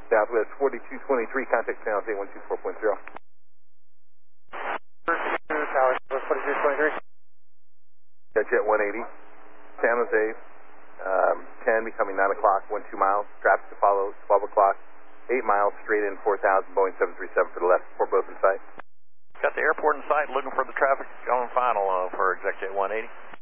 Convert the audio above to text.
Southwest 4223, contact San Jose 124.0. Tower, 4223. Jet 180, San Jose, 10 becoming 9 o'clock, 12 miles, traffic to follow, 12 o'clock, 8 miles, straight in 4000, Boeing 737 for the left, report both in sight. Got the airport in sight, looking for the traffic, going final for Exec Jet 180.